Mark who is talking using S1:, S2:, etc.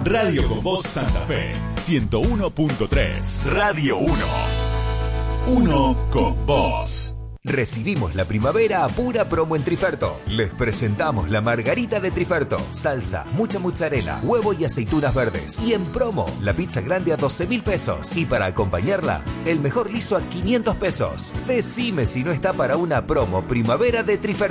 S1: Radio con Voz Santa Fe, 101.3. Radio 1. Uno con vos.
S2: Recibimos la primavera a pura promo en Triferto. Les presentamos la margarita de Triferto. Salsa, mucha mozzarella, huevo y aceitunas verdes. Y en promo, la pizza grande a 12.000 pesos. Y para acompañarla, el mejor liso a 500 pesos. Decime si no está para una promo primavera de Triferto.